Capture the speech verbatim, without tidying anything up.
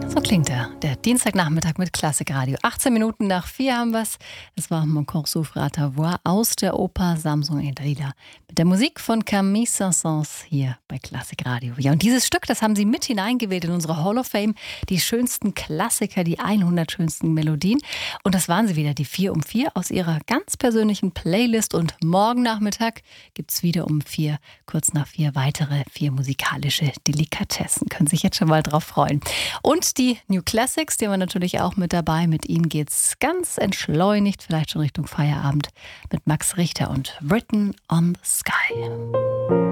So klingt er, der Dienstagnachmittag mit Klassikradio. achtzehn Minuten nach vier haben wir es. Es war Mon corps souffre à ta voix aus der Oper Samson et Dalila mit der Musik von Camille Saint-Saëns hier bei Klassikradio. Ja, und dieses Stück, das haben Sie mit hineingewählt in unsere Hall of Fame. Die schönsten Klassiker, die hundert schönsten Melodien. Und das waren sie wieder, die vier um vier aus Ihrer ganz persönlichen Playlist. Und morgen Nachmittag gibt es wieder um vier, kurz nach vier, weitere vier musikalische Delikatessen. Können sich jetzt schon mal drauf freuen. Und die New Classics, die haben wir natürlich auch mit dabei. Mit ihnen geht's ganz entschleunigt, vielleicht schon Richtung Feierabend, mit Max Richter und Written on the Sky.